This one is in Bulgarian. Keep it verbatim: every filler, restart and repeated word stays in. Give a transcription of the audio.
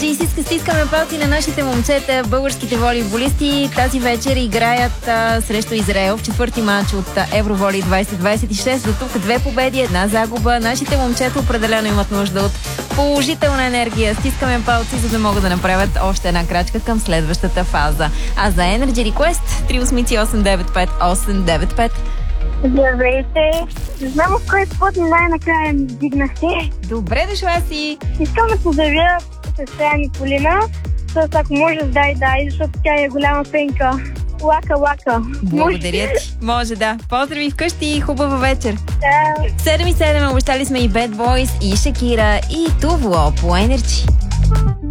Energy. Стискаме палци на нашите момчета, българските волейболисти. Тази вечер играят а, срещу Израел в четвърти матч от Евроволей двайсет двайсет и шест. До тук две победи, една загуба. Нашите момчета определено имат нужда от положителна енергия. Стискаме палци, за да могат да направят още една крачка към следващата фаза. А за Energy Request три осем осем девет пет осем девет пет. Здравейте! Не знам от кой спот най-накрая ми дигнахте. Добре дошла си! Искам да поздравя сестра Николина, с ако може да дай дай, защото тя е голяма фенка. Лака, лака. Благодаря ти. Може да. Поздрави вкъщи и хубава вечер. Да. седем и седем обещали сме и Bad Boys, и Шакира, и Тувло по Energy.